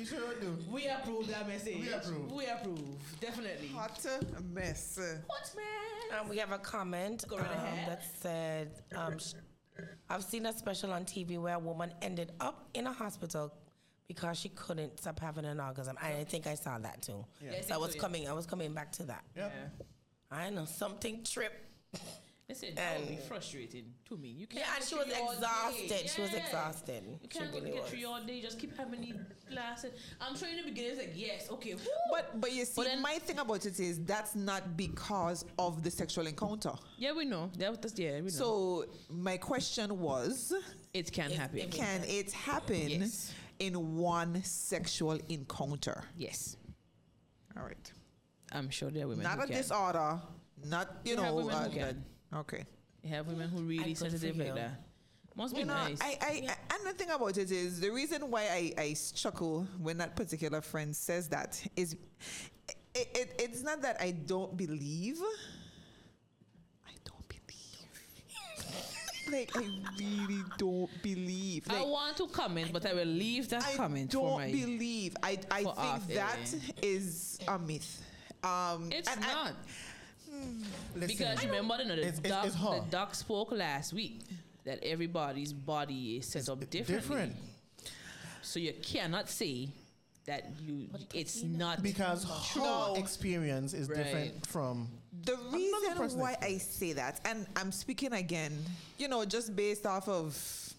sure do. We approve that message. We approve. Definitely. Hot mess. Hot mess. We have a comment Go right ahead. that said, I've seen a special on TV where a woman ended up in a hospital because she couldn't stop having an orgasm. I think I saw that too. Yeah. So I was coming back to that. Yep. Yeah. I know something tripped. Listen, that would be frustrating to me. You can't. Yeah, and get she was through your exhausted. day. She was Yeah. exhausted. You can't She really get was. through your day. Just keep having these glasses. I'm sure in the beginning it's like, yes, okay. Woo. But you see, But then- my thing about it is that's not because of the sexual encounter. Yeah, we know. We know. So my question was, it can happen. can it happen Yes. in one sexual encounter? Yes, All right. I'm sure there are women. Not who a can. disorder. Not, you There are know. women who can. Okay. You have women who really Good for sensitive like you. that. Must be You know, nice. and the thing about it is, the reason why I chuckle when that particular friend says that is, it's not that I don't believe. I don't believe. Like, I really don't believe. I Like, want to comment, but I will leave that I comment don't for my. believe. I for off think that air. is a myth. It's and not. Listen, Because remember, it's her. the doc spoke last week that everybody's body is set up differently. different. So you cannot say that it's not Because No. her experience is Right. different from The reason person why experience. I say that, and I'm speaking again, you know, just based off of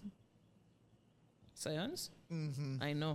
science. I know.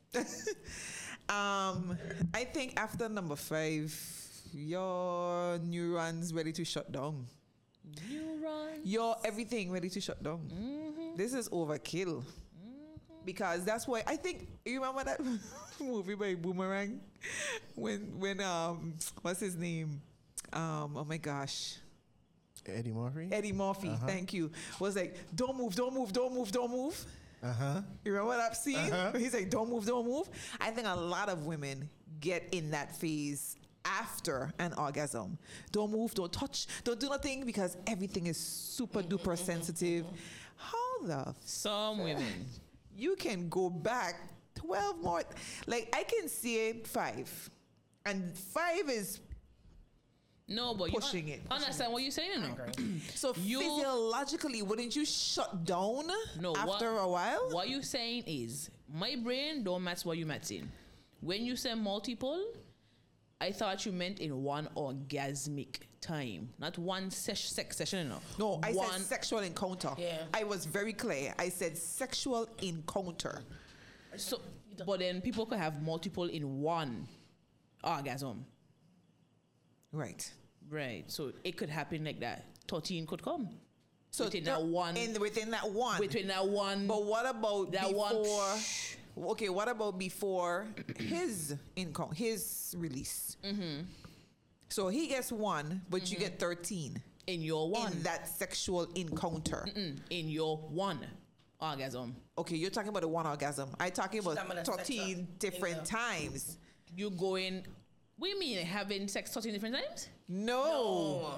I think after number 5, your neurons ready to shut down. Neurons. Your everything ready to shut down. This is overkill. Because that's why I think, you remember that movie by Boomerang when what's his name, oh my gosh, Eddie Murphy. Eddie Murphy, thank you, was like, don't move. Uh-huh. You remember that scene? Uh-huh. He's like, don't move. I think a lot of women get in that phase after an orgasm. Don't move, don't touch, don't do nothing, because everything is super duper sensitive. How the Some women. you can go back 12 more? Like, I can see 5. And 5 is No, but Pushing you it. understand what you're saying, you know? so physiologically, wouldn't you shut down No, after a while? What you saying is, my brain don't match what you matching. When you say multiple, I thought you meant in one orgasmic time, not one sex session. No, I one, said sexual encounter. Yeah. I was very clear. I said sexual encounter. So, but then people could have multiple in one orgasm. Right. Right. So it could happen like that. 13 could come. So within that one. within that one. Within that one. But what about that before? one. Okay, what about before his release? Mm-hmm. So he gets 1, but you get 13 In your one. in that sexual encounter. In your one orgasm. Okay, you're talking about the one orgasm. I'm talking talking about about a 13 sexual different in times. You going. What do you mean having sex 13 different times? No.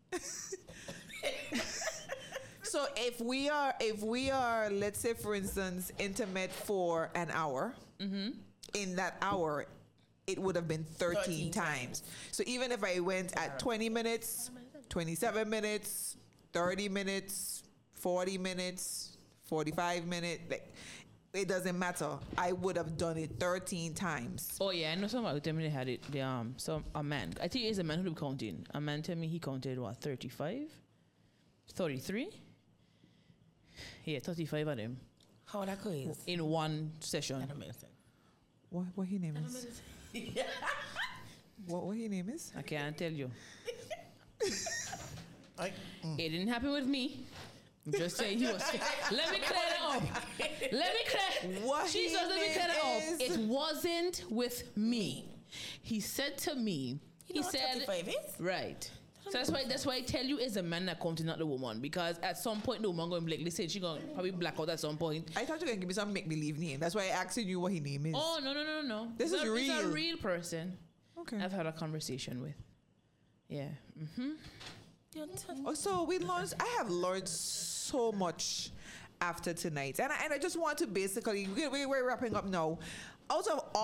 So if we are, let's say for instance, intimate for an hour, in that hour, it would have been 13 times. So even if I went at 20 minutes, 27 minutes, 30 minutes, 40 minutes, 45 minutes, like, it doesn't matter. I would have done it 13 times. Oh yeah, I know somebody tell me they had it. A man. I think it's a man who was counting. A man tell me he counted what 35, 33. Yeah, 35 of them How that goes? in one session. What his name is? What his name is? I can't tell you. I, It didn't happen with me. I'm just saying he was. Let me clear it up. Let me clear. What Jesus, his let me clear it name up. is? It wasn't with me. He said to me. You know He what said. 35 is? Right. So that's why I tell you it's a man that counting, not the woman. Because at some point the woman going to be like, listen, she going to probably black out at some point. I thought you were going to give me some make-believe name. That's why I asked you what his name is. Oh, no. This is It's a real. real person Okay. I've had a conversation with. Yeah. Oh, so I have learned so much after tonight. And I just want to basically, we're wrapping up now. Out of all